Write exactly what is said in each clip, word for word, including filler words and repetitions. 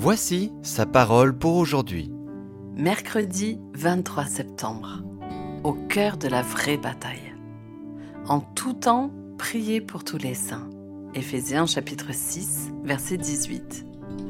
Voici sa parole pour aujourd'hui. Mercredi vingt-trois septembre, au cœur de la vraie bataille. En tout temps, priez pour tous les saints. Éphésiens chapitre six, verset dix-huit.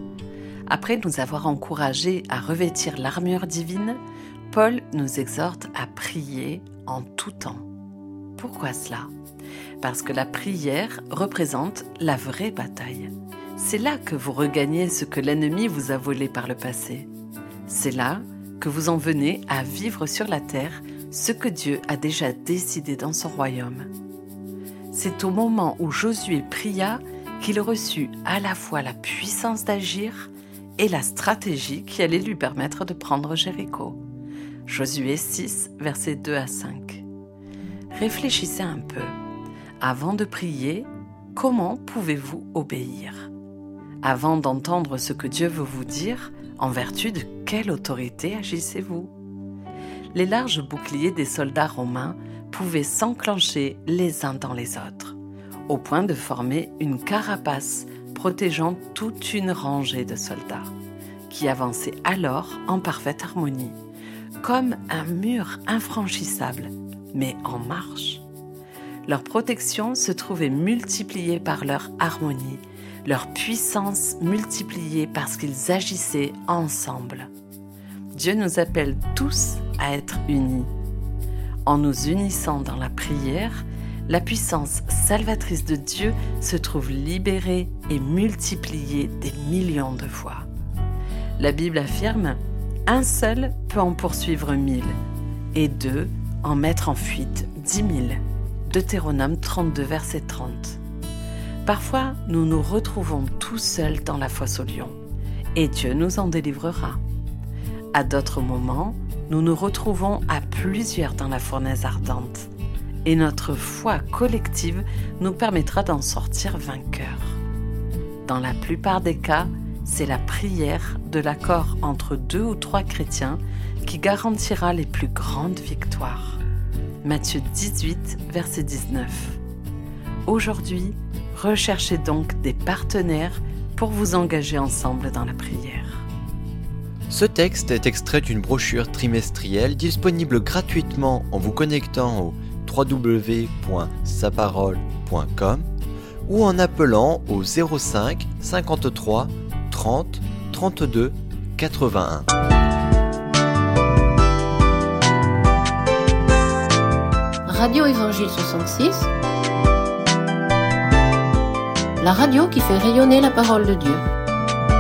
Après nous avoir encouragés à revêtir l'armure divine, Paul nous exhorte à prier en tout temps. Pourquoi cela ? Parce que la prière représente la vraie bataille. C'est là que vous regagnez ce que l'ennemi vous a volé par le passé. C'est là que vous en venez à vivre sur la terre ce que Dieu a déjà décidé dans son royaume. C'est au moment où Josué pria qu'il reçut à la fois la puissance d'agir et la stratégie qui allait lui permettre de prendre Jéricho. Josué six, versets deux à cinq. Réfléchissez un peu. Avant de prier, comment pouvez-vous obéir ? Avant d'entendre ce que Dieu veut vous dire, en vertu de quelle autorité agissez-vous ? Les larges boucliers des soldats romains pouvaient s'enclencher les uns dans les autres, au point de former une carapace protégeant toute une rangée de soldats, qui avançaient alors en parfaite harmonie, comme un mur infranchissable, mais en marche. Leur protection se trouvait multipliée par leur harmonie, leur puissance multipliée parce qu'ils agissaient ensemble. Dieu nous appelle tous à être unis. En nous unissant dans la prière, la puissance salvatrice de Dieu se trouve libérée et multipliée des millions de fois. La Bible affirme « Un seul peut en poursuivre mille, et deux en mettre en fuite dix mille » Deutéronome trente-deux, verset trente. Parfois, nous nous retrouvons tout seuls dans la fosse aux lions, et Dieu nous en délivrera. À d'autres moments, nous nous retrouvons à plusieurs dans la fournaise ardente, et notre foi collective nous permettra d'en sortir vainqueurs. Dans la plupart des cas, c'est la prière de l'accord entre deux ou trois chrétiens qui garantira les plus grandes victoires. Matthieu dix-huit, verset dix-neuf. Aujourd'hui, recherchez donc des partenaires pour vous engager ensemble dans la prière. Ce texte est extrait d'une brochure trimestrielle disponible gratuitement en vous connectant au w w w point sa parole point com ou en appelant au zéro cinq cinquante-trois trente trente-deux quatre-vingt-un. Radio Évangile soixante-six, la radio qui fait rayonner la parole de Dieu.